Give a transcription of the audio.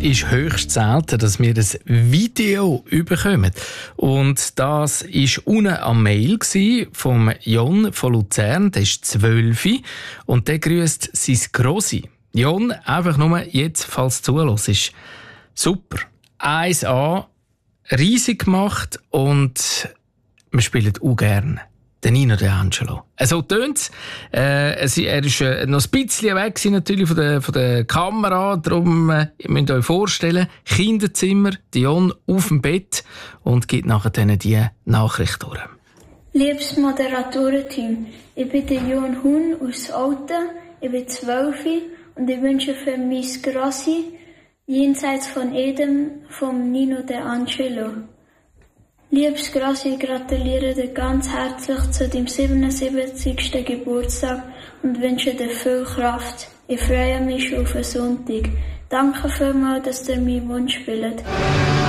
ist höchst selten, dass wir ein Video bekommen. Und das war unten am Mail vom Jon von Luzern, der ist 12 und der grüßt sein Grossi. Jon, einfach nur jetzt, falls du zuhörst. Super. 1A, riesig gemacht und wir spielen auch gerne. Der Nino De Angelo. So tönt's. Er war noch ein bisschen weg natürlich von der Kamera. Darum, ihr müsst euch vorstellen, Kinderzimmer, Jon auf dem Bett und gibt nachher dann die Nachricht durch. Liebes Moderatorenteam, ich bin der Jon Huhn aus Olten, ich bin 12 und ich wünsche für mein Grossi jenseits von Edem vom Nino De Angelo. Liebes Grossi, ich gratuliere dir ganz herzlich zu deinem 77. Geburtstag und wünsche dir viel Kraft. Ich freue mich schon auf den Sonntag. Danke vielmals, dass ihr meinen Wunsch spielt.